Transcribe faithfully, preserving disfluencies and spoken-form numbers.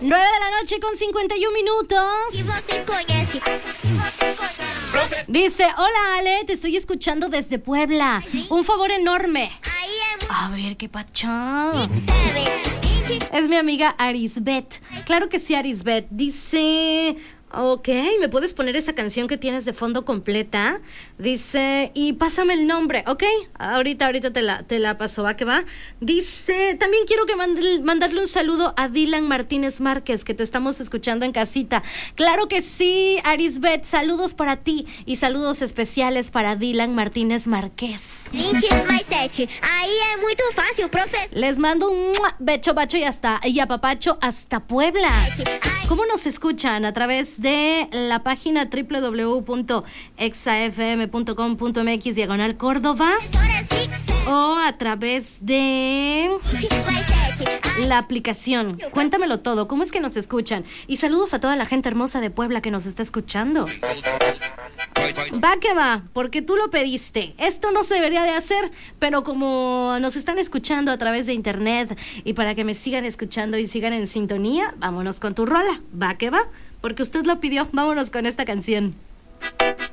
nueve de la noche con cincuenta y un minutos. Dice, hola Ale, te estoy escuchando desde Puebla. Un favor enorme. A ver, qué pacha. Es mi amiga Arisbet. Claro que sí, Arisbet. Dice... Ok, ¿me puedes poner esa canción que tienes de fondo completa? Dice, y pásame el nombre, ok, ahorita, ahorita te la, te la paso, va que va. Dice, también quiero que mande, mandarle un saludo a Dylan Martínez Márquez, que te estamos escuchando en casita. Claro que sí, Arisbet, saludos para ti y saludos especiales para Dylan Martínez Márquez. vinte mais sete, ahí es muy fácil, profesor. Les mando un becho, bacho y hasta, y apapacho hasta Puebla. ¿Cómo nos escuchan? A través de la página doble u doble u doble u punto exa efe eme punto com punto eme equis diagonal Córdoba o a través de la aplicación. Cuéntamelo todo, ¿cómo es que nos escuchan? Y saludos a toda la gente hermosa de Puebla que nos está escuchando. Va que va, porque tú lo pediste. Esto no se debería de hacer, pero como nos están escuchando a través de internet y para que me sigan escuchando y sigan en sintonía, vámonos con tu rola. Va que va, porque usted lo pidió. Vámonos con esta canción.